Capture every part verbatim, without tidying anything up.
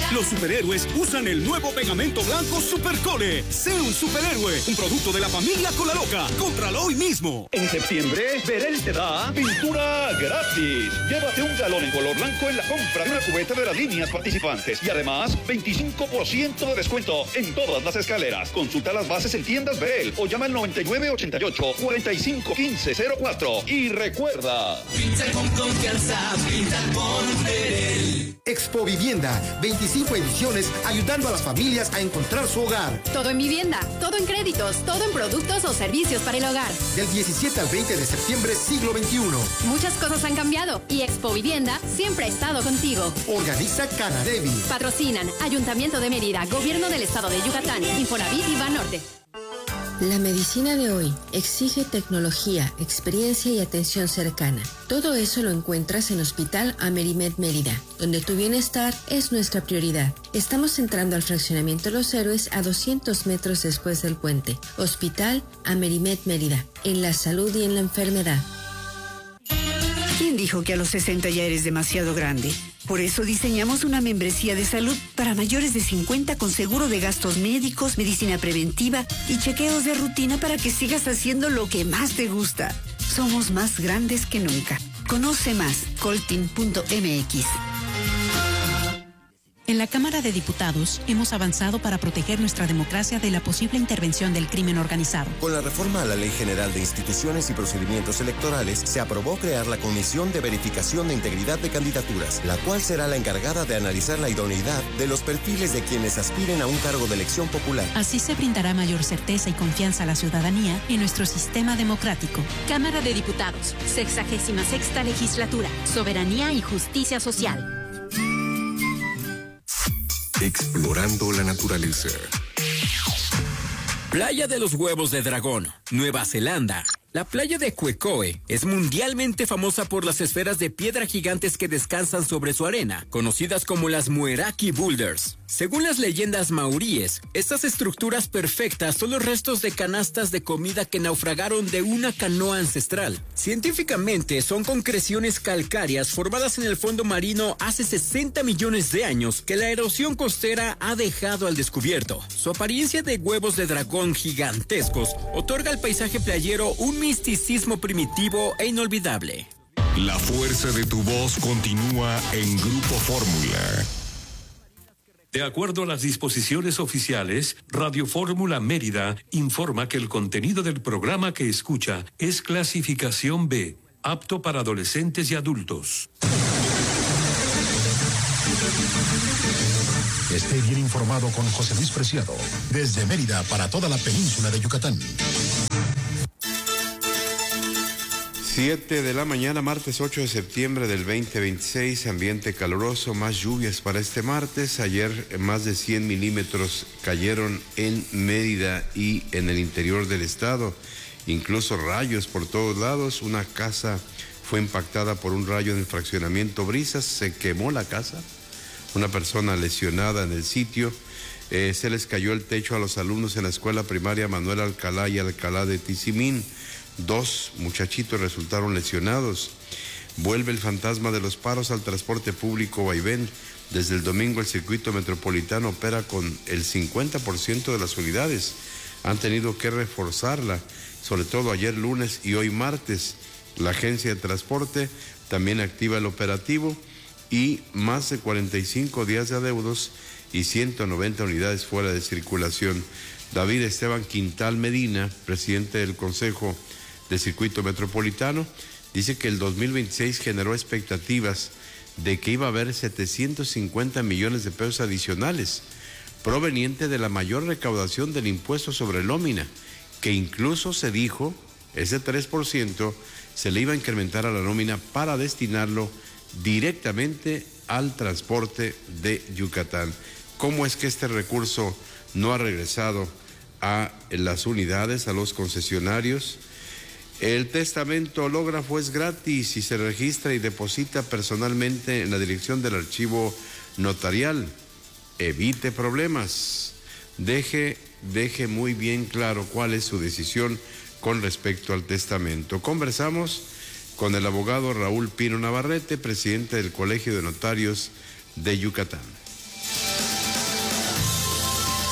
Los superhéroes usan el nuevo pegamento blanco Supercole. Sé un superhéroe, un producto de la familia Colaloca. Cómpralo hoy mismo. En septiembre, Verel te da pintura gratis. Llévate un galón en color blanco en la compra de una cubeta de las líneas participantes. Y además, veinticinco por ciento de descuento en todas las escaleras. Consulta las bases en tiendas Verel o llama al noventa y nueve ochenta y ocho, cuarenta y cinco quince cero cuatro. Y recuerda, pinta con confianza, pinta con Verel. Expo Vivienda, veinticinco ediciones ayudando a las familias a encontrar su hogar. Todo en vivienda, todo en créditos, todo en productos o servicios para el hogar. Del diecisiete al veinte de septiembre, siglo veintiuno. Muchas cosas han cambiado y Expo Vivienda siempre ha estado contigo. Organiza Canadevi. Patrocinan Ayuntamiento de Mérida, Gobierno del Estado de Yucatán, Infonavit y Banorte. La medicina de hoy exige tecnología, experiencia y atención cercana. Todo eso lo encuentras en Hospital Amerimed Mérida, donde tu bienestar es nuestra prioridad. Estamos entrando al fraccionamiento Los Héroes a doscientos metros después del puente. Hospital Amerimed Mérida, en la salud y en la enfermedad. ¿Quién dijo que a los sesenta ya eres demasiado grande? Por eso diseñamos una membresía de salud para mayores de cincuenta con seguro de gastos médicos, medicina preventiva y chequeos de rutina para que sigas haciendo lo que más te gusta. Somos más grandes que nunca. Conoce más, coltin punto m x. En la Cámara de Diputados hemos avanzado para proteger nuestra democracia de la posible intervención del crimen organizado. Con la reforma a la Ley General de Instituciones y Procedimientos Electorales, se aprobó crear la Comisión de Verificación de Integridad de Candidaturas, la cual será la encargada de analizar la idoneidad de los perfiles de quienes aspiren a un cargo de elección popular. Así se brindará mayor certeza y confianza a la ciudadanía en nuestro sistema democrático. Cámara de Diputados, sexagésima sexta legislatura, soberanía y justicia social. Explorando la naturaleza. Playa de los Huevos de Dragón, Nueva Zelanda. La playa de Quecoe es mundialmente famosa por las esferas de piedra gigantes que descansan sobre su arena, conocidas como las Mueraki Boulders. Según las leyendas maoríes, estas estructuras perfectas son los restos de canastas de comida que naufragaron de una canoa ancestral. Científicamente, son concreciones calcáreas formadas en el fondo marino hace sesenta millones de años que la erosión costera ha dejado al descubierto. Su apariencia de huevos de dragón gigantescos otorga al paisaje playero un misticismo primitivo e inolvidable. La fuerza de tu voz continúa en Grupo Fórmula. De acuerdo a las disposiciones oficiales, Radio Fórmula Mérida informa que el contenido del programa que escucha es clasificación B, apto para adolescentes y adultos. Esté bien informado con José Luis Preciado, desde Mérida para toda la península de Yucatán. siete de la mañana, martes ocho de septiembre del veinte veintiséis, ambiente caluroso, más lluvias para este martes. Ayer más de cien milímetros cayeron en Mérida y en el interior del estado, incluso rayos por todos lados. Una casa fue impactada por un rayo en el fraccionamiento Brisas, se quemó la casa, una persona lesionada en el sitio. Eh, se les cayó el techo a los alumnos en la escuela primaria Manuel Alcalá y Alcalá de Tizimín. Dos muchachitos resultaron lesionados. Vuelve el fantasma de los paros al transporte público vaivén. Desde el domingo el circuito metropolitano opera con el cincuenta por ciento de las unidades. Han tenido que reforzarla, sobre todo ayer lunes y hoy martes. La agencia de transporte también activa el operativo y más de cuarenta y cinco días de adeudos y ciento noventa unidades fuera de circulación. David Esteban Quintal Medina, presidente del Consejo de Circuito Metropolitano, dice que el dos mil veintiséis generó expectativas de que iba a haber setecientos cincuenta millones de pesos adicionales, proveniente de la mayor recaudación del impuesto sobre nómina, que incluso se dijo, ese tres por ciento se le iba a incrementar a la nómina para destinarlo directamente al transporte de Yucatán. ¿Cómo es que este recurso no ha regresado a las unidades, a los concesionarios? El testamento hológrafo es gratis y se registra y deposita personalmente en la dirección del archivo notarial. Evite problemas. Deje, deje muy bien claro cuál es su decisión con respecto al testamento. Conversamos con el abogado Raúl Pino Navarrete, presidente del Colegio de Notarios de Yucatán.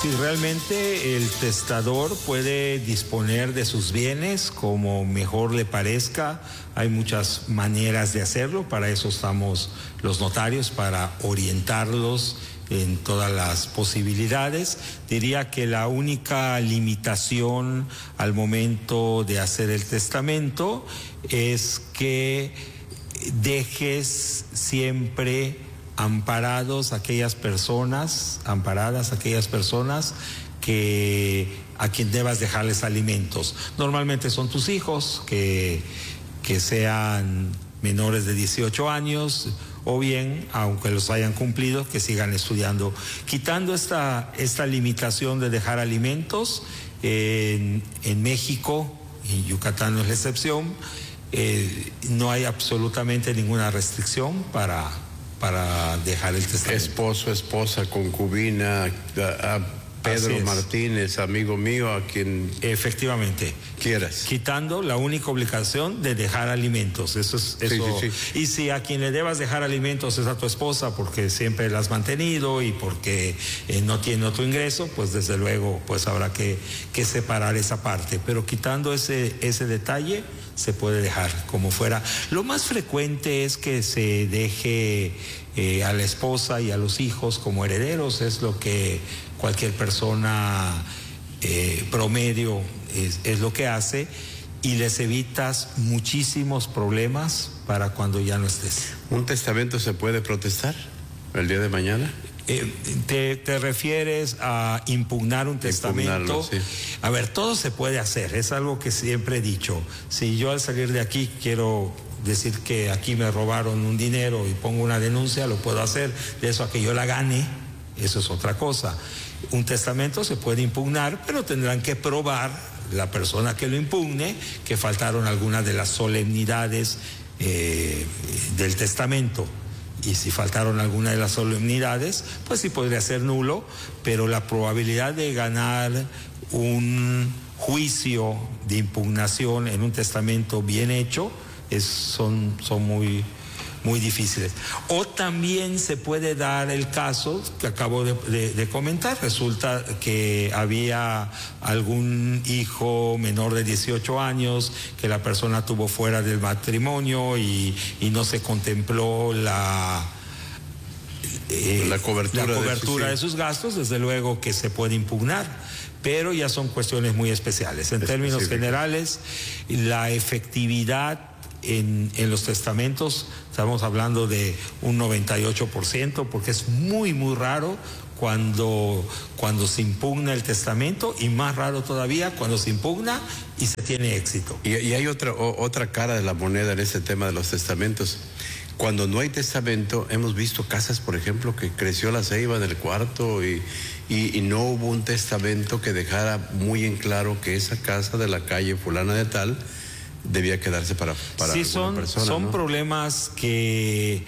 Sí, realmente el testador puede disponer de sus bienes como mejor le parezca. Hay muchas maneras de hacerlo, para eso estamos los notarios, para orientarlos en todas las posibilidades. Diría que la única limitación al momento de hacer el testamento es que dejes siempre amparados aquellas personas, amparadas aquellas personas que a quien debas dejarles alimentos. Normalmente son tus hijos, que, que sean menores de dieciocho años, o bien, aunque los hayan cumplido, que sigan estudiando. Quitando esta, esta limitación de dejar alimentos, en, en México, y Yucatán no es la excepción, eh, no hay absolutamente ninguna restricción para... para dejar el testamento. Esposo, esposa, concubina, a, a Pedro Martínez, amigo mío, a quien efectivamente quieras. Quitando la única obligación de dejar alimentos. Eso es eso. Sí, sí, sí. Y si a quien le debas dejar alimentos es a tu esposa porque siempre la has mantenido y porque eh, no tiene otro ingreso, pues desde luego pues habrá que, que separar esa parte. Pero quitando ese, ese detalle, se puede dejar como fuera. Lo más frecuente es que se deje eh, a la esposa y a los hijos como herederos, es lo que cualquier persona eh, promedio es, es lo que hace, y les evitas muchísimos problemas para cuando ya no estés. ¿Un testamento se puede protestar el día de mañana? Eh, te, te refieres a impugnar un testamento. Sí. A ver, todo se puede hacer, es algo que siempre he dicho. Si yo al salir de aquí quiero decir que aquí me robaron un dinero y pongo una denuncia, lo puedo hacer. De eso a que yo la gane, eso es otra cosa. Un testamento se puede impugnar, pero tendrán que probar la persona que lo impugne que faltaron algunas de las solemnidades eh, del testamento. Y si faltaron alguna de las solemnidades, pues sí podría ser nulo, pero la probabilidad de ganar un juicio de impugnación en un testamento bien hecho es, son, son muy, muy difíciles. O también se puede dar el caso que acabo de, de, de comentar. Resulta que había algún hijo menor de dieciocho años que la persona tuvo fuera del matrimonio y, y no se contempló la... Eh, la cobertura, la cobertura de, de sus gastos. Desde luego que se puede impugnar, pero ya son cuestiones muy especiales. En términos generales, la efectividad en, en los testamentos, estamos hablando de un noventa y ocho por ciento, porque es muy, muy raro cuando, cuando se impugna el testamento, y más raro todavía cuando se impugna y se tiene éxito. Y, y hay otra, o, otra cara de la moneda en este tema de los testamentos. Cuando no hay testamento, hemos visto casas, por ejemplo, que creció la ceiba en el cuarto y, y, y no hubo un testamento que dejara muy en claro que esa casa de la calle fulana de tal debía quedarse para, para sí, alguna son, persona, son ¿no? problemas que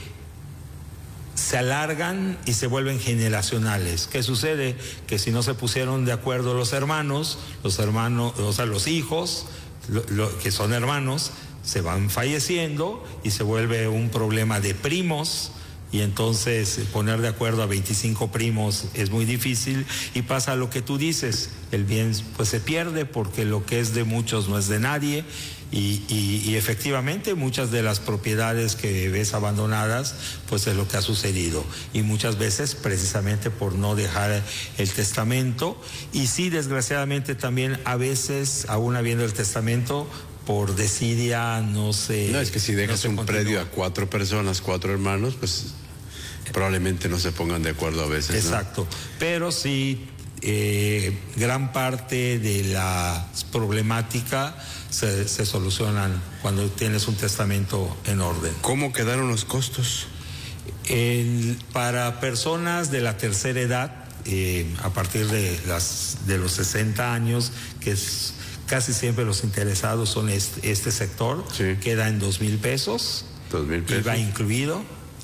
se alargan y se vuelven generacionales. ¿Qué sucede? Que si no se pusieron de acuerdo los hermanos, los hermanos, o sea, los hijos, lo, lo, que son hermanos, se van falleciendo y se vuelve un problema de primos, y entonces poner de acuerdo a veinticinco primos es muy difícil, y pasa lo que tú dices, el bien pues se pierde porque lo que es de muchos no es de nadie, y, y, y efectivamente muchas de las propiedades que ves abandonadas pues es lo que ha sucedido, y muchas veces precisamente por no dejar el testamento. Y sí, desgraciadamente también a veces, aún habiendo el testamento, por desidia no se... No, es que si dejas no un continúa. predio a cuatro personas, cuatro hermanos, pues probablemente no se pongan de acuerdo a veces. Exacto, ¿no? Pero sí, eh, gran parte de la problemática se, se solucionan cuando tienes un testamento en orden. ¿Cómo quedaron los costos? El, para personas de la tercera edad, eh, a partir de, las, de los sesenta años, que es... casi siempre los interesados son este, este sector, sí. Queda en dos mil pesos, dos mil pesos, I V A incluido,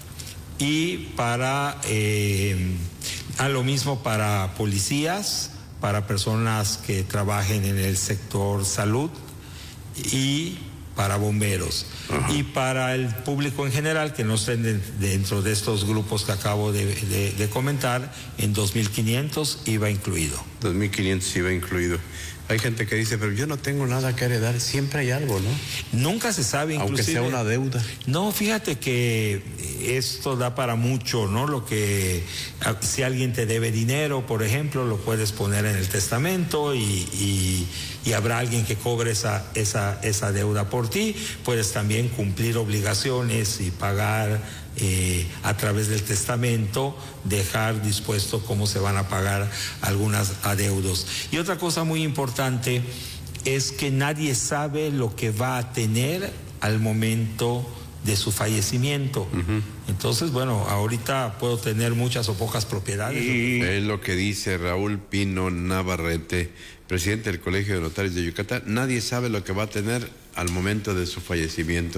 y para, eh, a lo mismo para policías, para personas que trabajen en el sector salud y para bomberos. Ajá. Y para el público en general, que no estén de, dentro de estos grupos que acabo de, de, de comentar, en dos mil quinientos iba incluido. dos mil quinientos iba incluido. Hay gente que dice, pero yo no tengo nada que heredar, siempre hay algo, ¿no? Nunca se sabe, inclusive. Aunque sea una deuda. No, fíjate que esto da para mucho, ¿no? Lo que, si alguien te debe dinero, por ejemplo, lo puedes poner en el testamento y, y, y habrá alguien que cobre esa, esa, esa deuda por ti. Puedes también cumplir obligaciones y pagar Eh, a través del testamento, dejar dispuesto cómo se van a pagar algunas adeudos. Y otra cosa muy importante es que nadie sabe lo que va a tener al momento de su fallecimiento. Uh-huh. Entonces, bueno, ahorita puedo tener muchas o pocas propiedades. Y es lo que dice Raúl Pino Navarrete, presidente del Colegio de Notarios de Yucatán. Nadie sabe lo que va a tener al momento de su fallecimiento.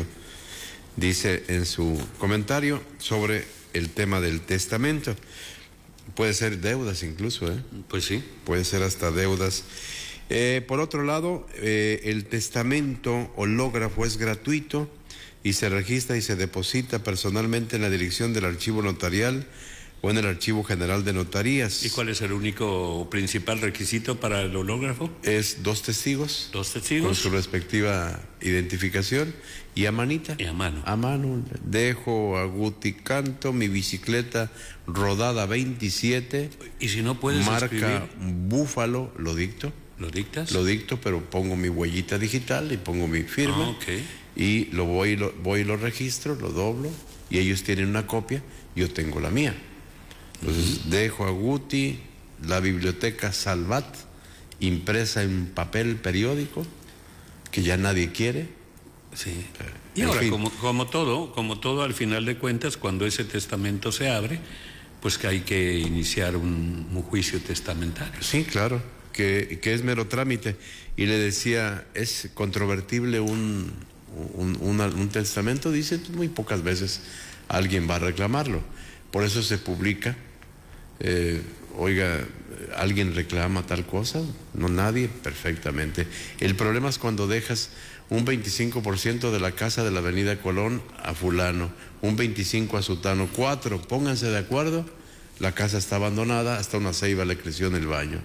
Dice en su comentario sobre el tema del testamento. Puede ser deudas incluso, ¿eh? Pues sí. Puede ser hasta deudas. Eh, por otro lado, eh, el testamento hológrafo es gratuito y se registra y se deposita personalmente en la dirección del archivo notarial o en el Archivo General de Notarías. ¿Y cuál es el único o principal requisito para el hológrafo? Es dos testigos. Dos testigos. Con su respectiva identificación y a manita. Y a mano. A mano. Dejo a Guti Canto mi bicicleta rodada veintisiete. ¿Y si no puedes marca escribir? Búfalo, lo dicto. ¿Lo dictas? Lo dicto, pero pongo mi huellita digital y pongo mi firma. Ah, okay. Y lo voy, lo voy y lo registro, lo doblo y ellos tienen una copia, yo tengo la mía. Entonces, uh-huh. dejo a Guti la biblioteca Salvat, impresa en papel periódico, que ya nadie quiere. Sí. Y en ahora, fin. como, como todo, como todo, al final de cuentas, cuando ese testamento se abre, pues que hay que iniciar un, un juicio testamentario. Sí, claro, que, que es mero trámite. Y le decía, ¿es controvertible un, un, un, un testamento? Dice, muy pocas veces alguien va a reclamarlo. Por eso se publica. Eh, oiga, ¿alguien reclama tal cosa? No, nadie, perfectamente. El problema es cuando dejas un veinticinco por ciento de la casa de la Avenida Colón a fulano, un veinticinco por ciento a sutano, cuatro, pónganse de acuerdo, la casa está abandonada, hasta una ceiba le creció en el baño.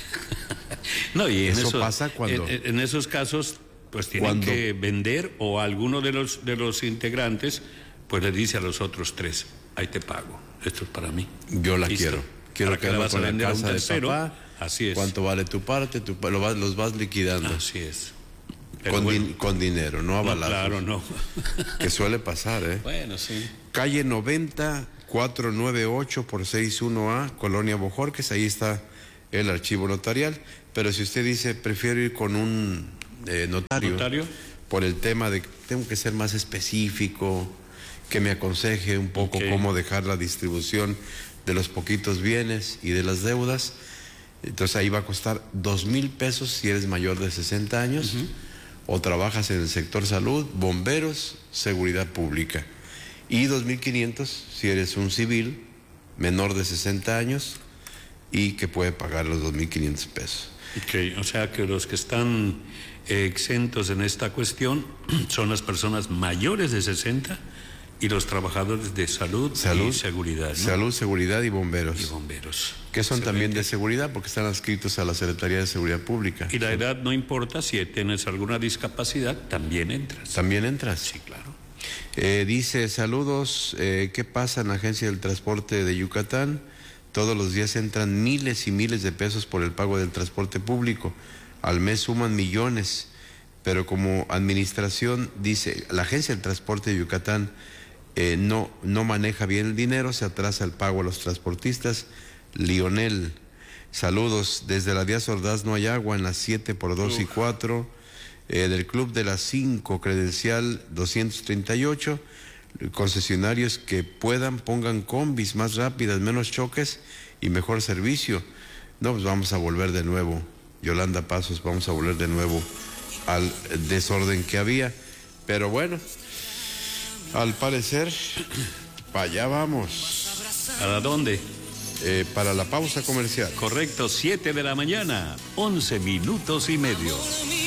No, y en eso, eso pasa cuando... En, en esos casos, pues tienen cuando, que vender, o alguno de los, de los integrantes, pues le dice a los otros tres, ahí te pago. Esto es para mí. Yo la ¿Listo? quiero. Quiero quedarme con la casa de papá. Así es. ¿Cuánto vale tu parte? Tu, lo vas, los vas liquidando. Así es. Con, bueno, din, con dinero, no a balazos. No, claro, no. Que suele pasar, ¿eh? Bueno, sí. Calle noventa, cuatrocientos noventa y ocho por sesenta y uno A, Colonia Bojorques, ahí está el archivo notarial. Pero si usted dice, prefiero ir con un eh, notario, ¿Notario? por el tema de que tengo que ser más específico, que me aconseje un poco okay. cómo dejar la distribución de los poquitos bienes y de las deudas, entonces ahí va a costar dos mil pesos si eres mayor de sesenta años, uh-huh. o trabajas en el sector salud, bomberos, seguridad pública, y dos mil quinientos si eres un civil menor de sesenta años y que puede pagar los dos mil quinientos pesos. Okay. O sea que los que están eh, exentos en esta cuestión son las personas mayores de sesenta y los trabajadores de salud, salud y seguridad, ¿no? Salud, seguridad y bomberos. Y bomberos. Que son Excelente. También de seguridad porque están adscritos a la Secretaría de Seguridad Pública. Y la edad no importa, si tienes alguna discapacidad, también entras. ¿También entras? Sí, claro. Eh, dice, saludos, eh, ¿qué pasa en la Agencia del Transporte de Yucatán? Todos los días entran miles y miles de pesos por el pago del transporte público. Al mes suman millones, pero como administración, dice, la Agencia del Transporte de Yucatán Eh, no, no maneja bien el dinero, se atrasa el pago a los transportistas. Lionel, saludos desde la Díaz Ordaz, no hay agua en las siete por dos y cuatro, eh, del Club de las cinco, credencial doscientos treinta y ocho, concesionarios que puedan, pongan combis más rápidas, menos choques y mejor servicio. No, pues vamos a volver de nuevo, Yolanda Pasos, vamos a volver de nuevo al desorden que había, pero bueno, al parecer, para allá vamos. ¿Para dónde? Eh, para la pausa comercial. Correcto, siete de la mañana, once minutos y medio.